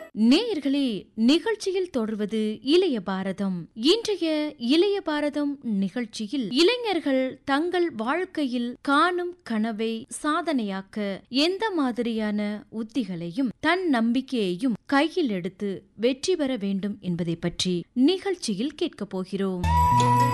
நேயர்களே, நிகழ்ச்சியில் தொடர்வது இளைய பாரதம். இன்றைய இளைய பாரதம் நிகழ்ச்சியில் இளைஞர்கள் தங்கள் வாழ்க்கையில் காணும் கனவை சாதனையாக்க எந்த மாதிரியான உத்திகளையும் தன் நம்பிக்கையையும் கையில் எடுத்து வெற்றி பெற வேண்டும் என்பதை பற்றி நிகழ்ச்சியில் கேட்கப் போகிறோம்.